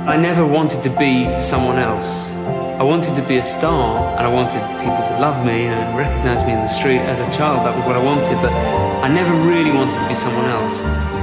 I never wanted to be someone else. I wanted to be a star, and I wanted people to love me and recognize me in the street. As a child, that was what I wanted, but I never really wanted to be someone else.